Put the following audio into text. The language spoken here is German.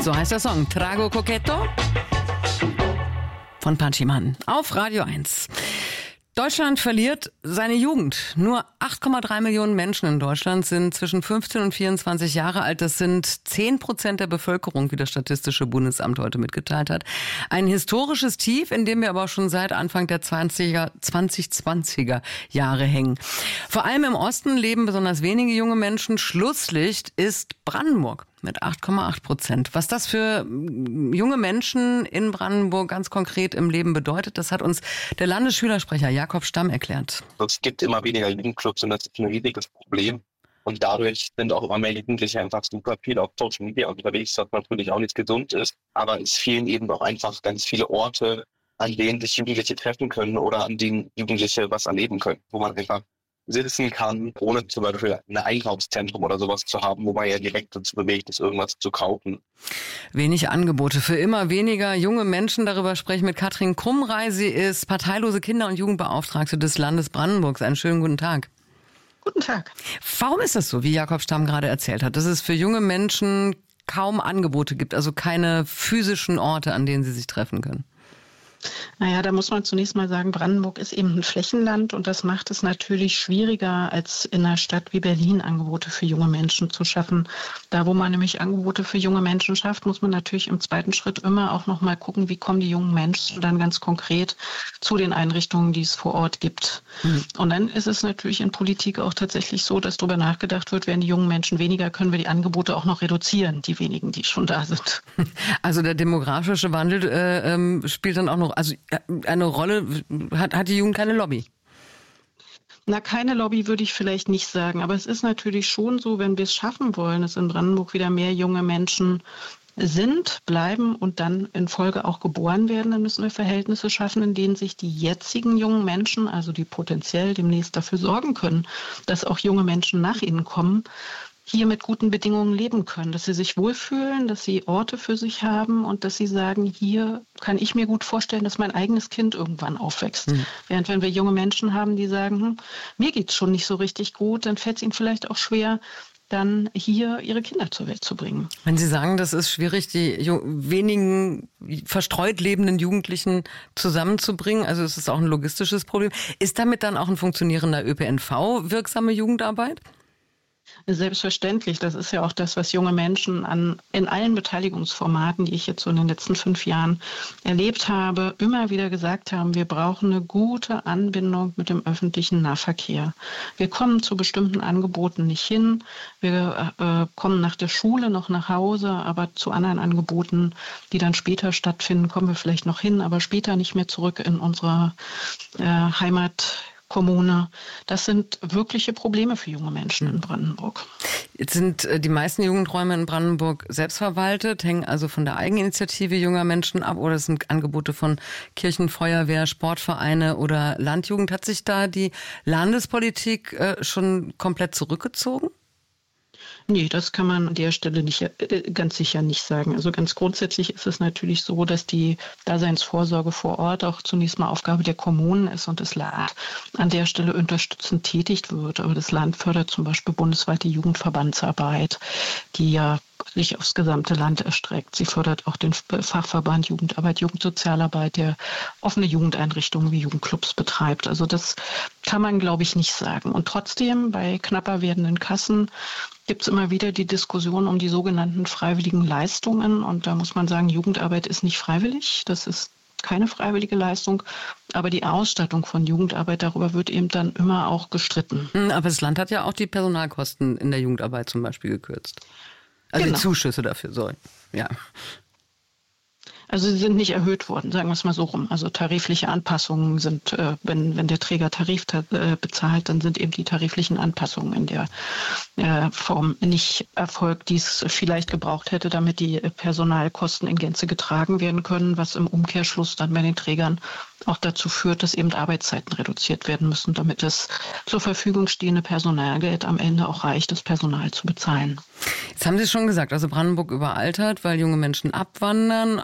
So heißt der Song. Trago Coquetto von Pachiman auf Radio 1. Deutschland verliert seine Jugend. Nur 8,3 Millionen Menschen in Deutschland sind zwischen 15 und 24 Jahre alt. Das sind 10% der Bevölkerung, wie das Statistische Bundesamt heute mitgeteilt hat. Ein historisches Tief, in dem wir aber schon seit Anfang der 2020er Jahre hängen. Vor allem im Osten leben besonders wenige junge Menschen. Schlusslicht ist Brandenburg mit 8,8%. Was das für junge Menschen in Brandenburg ganz konkret im Leben bedeutet, das hat uns der Landesschülersprecher Jakob Stamm erklärt. Es gibt immer weniger Jugendclubs und das ist ein riesiges Problem. Und dadurch sind auch immer mehr Jugendliche einfach super viel auf Social Media unterwegs, was natürlich auch nicht gesund ist. Aber es fehlen eben auch einfach ganz viele Orte, an denen sich Jugendliche treffen können oder an denen Jugendliche was erleben können, wo man einfach sitzen kann, ohne zum Beispiel ein Einkaufszentrum oder sowas zu haben, wo man ja direkt dazu bewegt ist, irgendwas zu kaufen. Wenig Angebote für immer weniger junge Menschen. Darüber spreche ich mit Katrin Krumrei. Sie ist parteilose Kinder- und Jugendbeauftragte des Landes Brandenburgs. Einen schönen guten Tag. Guten Tag. Warum ist das so, wie Jakob Stamm gerade erzählt hat, dass es für junge Menschen kaum Angebote gibt, also keine physischen Orte, an denen sie sich treffen können? Naja, da muss man zunächst mal sagen, Brandenburg ist eben ein Flächenland und das macht es natürlich schwieriger, als in einer Stadt wie Berlin Angebote für junge Menschen zu schaffen. Da, wo man nämlich Angebote für junge Menschen schafft, muss man natürlich im zweiten Schritt immer auch noch mal gucken, wie kommen die jungen Menschen dann ganz konkret zu den Einrichtungen, die es vor Ort gibt. Und dann ist es natürlich in Politik auch tatsächlich so, dass darüber nachgedacht wird, werden die jungen Menschen weniger, können wir die Angebote auch noch reduzieren, die wenigen, die schon da sind. Also der demografische Wandel spielt dann auch noch eine Rolle, hat die Jugend keine Lobby? Na, keine Lobby würde ich vielleicht nicht sagen, aber es ist natürlich schon so, wenn wir es schaffen wollen, dass in Brandenburg wieder mehr junge Menschen sind, bleiben und dann in Folge auch geboren werden, dann müssen wir Verhältnisse schaffen, in denen sich die jetzigen jungen Menschen, also die potenziell demnächst dafür sorgen können, dass auch junge Menschen nach ihnen kommen, hier mit guten Bedingungen leben können, dass sie sich wohlfühlen, dass sie Orte für sich haben und dass sie sagen, hier kann ich mir gut vorstellen, dass mein eigenes Kind irgendwann aufwächst. Während wenn wir junge Menschen haben, die sagen, mir geht's schon nicht so richtig gut, dann fällt es ihnen vielleicht auch schwer, dann hier ihre Kinder zur Welt zu bringen. Wenn Sie sagen, das ist schwierig, die wenigen verstreut lebenden Jugendlichen zusammenzubringen, also es ist auch ein logistisches Problem, ist damit dann auch ein funktionierender ÖPNV wirksame Jugendarbeit? Selbstverständlich. Das ist ja auch das, was junge Menschen in allen Beteiligungsformaten, die ich jetzt so in den letzten 5 Jahren erlebt habe, immer wieder gesagt haben, wir brauchen eine gute Anbindung mit dem öffentlichen Nahverkehr. Wir kommen zu bestimmten Angeboten nicht hin. Wir kommen nach der Schule noch nach Hause, aber zu anderen Angeboten, die dann später stattfinden, kommen wir vielleicht noch hin, aber später nicht mehr zurück in unsere Heimatkommune. Das sind wirkliche Probleme für junge Menschen in Brandenburg. Jetzt sind die meisten Jugendräume in Brandenburg selbstverwaltet, hängen also von der Eigeninitiative junger Menschen ab oder es sind Angebote von Kirchen, Feuerwehr, Sportvereine oder Landjugend. Hat sich da die Landespolitik schon komplett zurückgezogen? Nee, das kann man an der Stelle nicht, ganz sicher nicht sagen. Also ganz grundsätzlich ist es natürlich so, dass die Daseinsvorsorge vor Ort auch zunächst mal Aufgabe der Kommunen ist und das Land an der Stelle unterstützend tätig wird. Aber das Land fördert zum Beispiel bundesweit die Jugendverbandsarbeit, die ja sich aufs gesamte Land erstreckt. Sie fördert auch den Fachverband Jugendarbeit, Jugendsozialarbeit, der offene Jugendeinrichtungen wie Jugendclubs betreibt. Also das kann man, glaube ich, nicht sagen. Und trotzdem, bei knapper werdenden Kassen gibt es immer wieder die Diskussion um die sogenannten freiwilligen Leistungen. Und da muss man sagen, Jugendarbeit ist nicht freiwillig. Das ist keine freiwillige Leistung, aber die Ausstattung von Jugendarbeit, darüber wird eben dann immer auch gestritten. Aber das Land hat ja auch die Personalkosten in der Jugendarbeit zum Beispiel gekürzt. Also genau. Die Zuschüsse dafür sollen, ja. Also sie sind nicht erhöht worden, sagen wir es mal so rum. Also tarifliche Anpassungen sind, wenn der Träger Tarif bezahlt, dann sind eben die tariflichen Anpassungen in der Form nicht erfolgt, die es vielleicht gebraucht hätte, damit die Personalkosten in Gänze getragen werden können, was im Umkehrschluss dann bei den Trägern auch dazu führt, dass eben Arbeitszeiten reduziert werden müssen, damit das zur Verfügung stehende Personalgeld am Ende auch reicht, das Personal zu bezahlen. Jetzt haben Sie schon gesagt, also Brandenburg überaltert, weil junge Menschen abwandern.